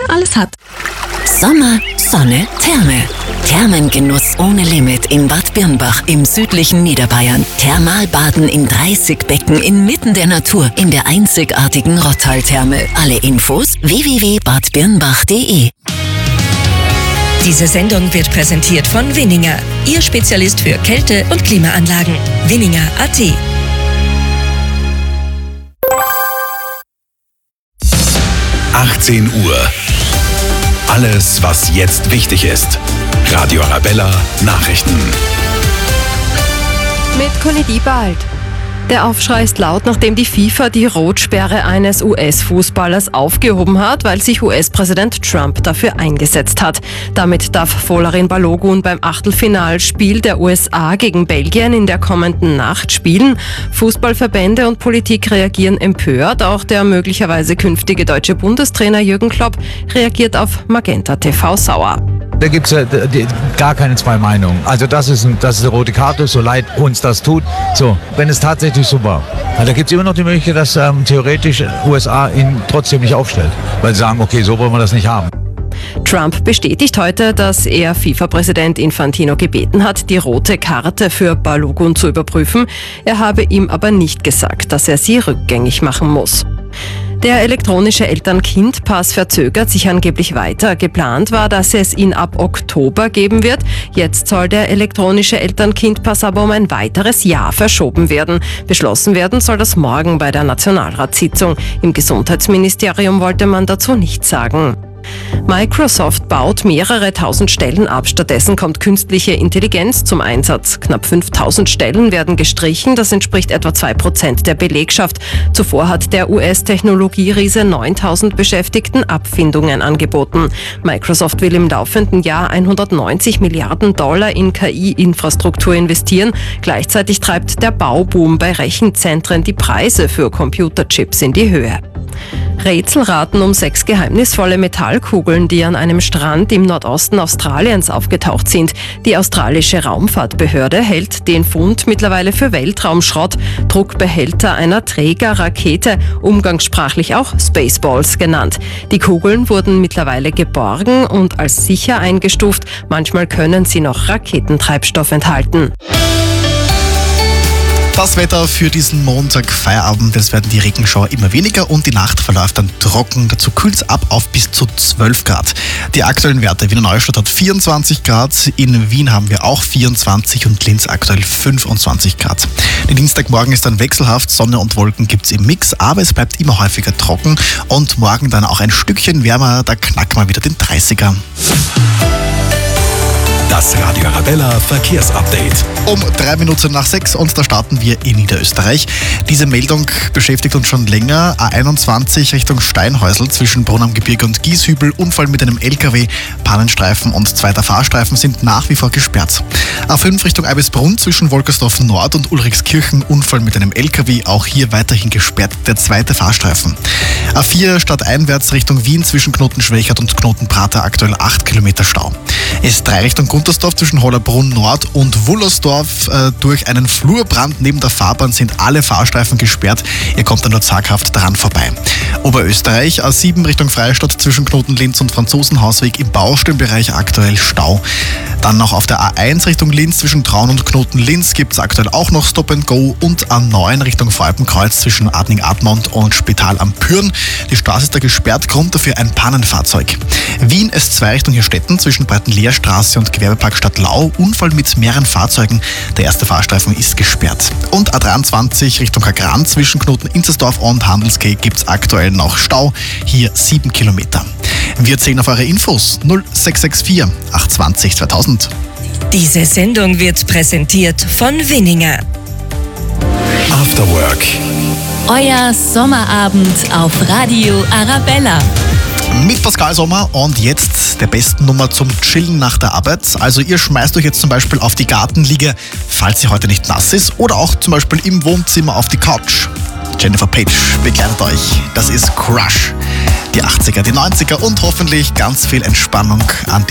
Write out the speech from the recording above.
alles hat. Sommer, Sonne, Therme. Thermengenuss ohne Limit in Bad Birnbach im südlichen Niederbayern. Thermalbaden in 30 Becken inmitten der Natur in der einzigartigen Rottal-Therme. Alle Infos www.badbirnbach.de. Diese Sendung wird präsentiert von Winninger, Ihr Spezialist für Kälte- und Klimaanlagen. Winninger.at. 18 Uhr. Alles, was jetzt wichtig ist. Radio Arabella Nachrichten. Mit Conny Diebald. Der Aufschrei ist laut, nachdem die FIFA die Rotsperre eines US-Fußballers aufgehoben hat, weil sich US-Präsident Trump dafür eingesetzt hat. Damit darf Folarin Balogun beim Achtelfinalspiel der USA gegen Belgien in der kommenden Nacht spielen. Fußballverbände und Politik reagieren empört. Auch der möglicherweise künftige deutsche Bundestrainer Jürgen Klopp reagiert auf Magenta TV sauer. Da gibt es gar keine zwei Meinungen. Also das ist eine rote Karte, so leid uns das tut. So, wenn es tatsächlich so war. Da gibt es immer noch die Möglichkeit, dass theoretisch USA ihn trotzdem nicht aufstellt. Weil sie sagen, okay, so wollen wir das nicht haben. Trump bestätigt heute, dass er FIFA-Präsident Infantino gebeten hat, die rote Karte für Balogun zu überprüfen. Er habe ihm aber nicht gesagt, dass er sie rückgängig machen muss. Der elektronische Eltern-Kind-Pass verzögert sich angeblich weiter. Geplant war, dass es ihn ab Oktober geben wird. Jetzt soll der elektronische Eltern-Kind-Pass aber um ein weiteres Jahr verschoben werden. Beschlossen werden soll das morgen bei der Nationalratssitzung. Im Gesundheitsministerium wollte man dazu nichts sagen. Microsoft baut mehrere tausend Stellen ab. Stattdessen kommt künstliche Intelligenz zum Einsatz. Knapp 5000 Stellen werden gestrichen. Das entspricht etwa 2% der Belegschaft. Zuvor hat der US-Technologieriese 9000 Beschäftigten Abfindungen angeboten. Microsoft will im laufenden Jahr $190 Milliarden in KI-Infrastruktur investieren. Gleichzeitig treibt der Bauboom bei Rechenzentren die Preise für Computerchips in die Höhe. Rätselraten um 6 geheimnisvolle Metallkugeln, die an einem Strand im Nordosten Australiens aufgetaucht sind. Die australische Raumfahrtbehörde hält den Fund mittlerweile für Weltraumschrott, Druckbehälter einer Trägerrakete, umgangssprachlich auch Spaceballs genannt. Die Kugeln wurden mittlerweile geborgen und als sicher eingestuft. Manchmal können sie noch Raketentreibstoff enthalten. Das Wetter für diesen Montag Feierabend, es werden die Regenschauer immer weniger und die Nacht verläuft dann trocken. Dazu kühlt es ab auf bis zu 12 Grad. Die aktuellen Werte: Wiener Neustadt hat 24 Grad, in Wien haben wir auch 24 und Linz aktuell 25 Grad. Der Dienstagmorgen ist dann wechselhaft, Sonne und Wolken gibt es im Mix, aber es bleibt immer häufiger trocken und morgen dann auch ein Stückchen wärmer, da knacken wir wieder den 30er. Das Radio Arabella Verkehrsupdate. Um 3 Minuten nach 6 und da starten wir in Niederösterreich. Diese Meldung beschäftigt uns schon länger. A21 Richtung Steinhäusl zwischen Brunn am Gebirge und Gieshübel. Unfall mit einem LKW, Pannenstreifen und zweiter Fahrstreifen sind nach wie vor gesperrt. A5 Richtung Eibisbrunn zwischen Wolkersdorf Nord und Ulrichskirchen. Unfall mit einem LKW, auch hier weiterhin gesperrt, der zweite Fahrstreifen. A4 stadteinwärts Richtung Wien zwischen Knotenschwächert und Knotenprater aktuell 8 Kilometer Stau. S3 Richtung Guntersdorf zwischen Hollerbrunn Nord und Wullersdorf. Durch einen Flurbrand neben der Fahrbahn sind alle Fahrstreifen gesperrt. Ihr kommt dann nur zaghaft daran vorbei. Oberösterreich A7 Richtung Freistadt zwischen Knotenlinz und Franzosenhausweg im Baustellenbereich aktuell Stau. Dann noch auf der A1 Richtung Linz zwischen Traun und Knotenlinz gibt es aktuell auch noch Stop and Go und A9 Richtung Voralpenkreuz zwischen Adning-Admont und Spital am Pürn. Die Straße ist da gesperrt, Grund dafür ein Pannenfahrzeug. Wien S2 Richtung Hirstetten zwischen Breitenleerstraße und Gewerbepark Stadtlau. Unfall mit mehreren Fahrzeugen. Der erste Fahrstreifen ist gesperrt. Und A23 Richtung Kagran zwischen Knoten Inzersdorf und Handelsquai gibt es aktuell noch Stau. Hier 7 Kilometer. Wir zählen auf eure Infos 0664 820 2000. Diese Sendung wird präsentiert von Winninger. After Work. Euer Sommerabend auf Radio Arabella. Mit Pascal Sommer und jetzt der besten Nummer zum Chillen nach der Arbeit. Also ihr schmeißt euch jetzt zum Beispiel auf die Gartenliege, falls sie heute nicht nass ist, oder auch zum Beispiel im Wohnzimmer auf die Couch. Jennifer Page begleitet euch. Das ist Crush. Die 80er, die 90er und hoffentlich ganz viel Entspannung an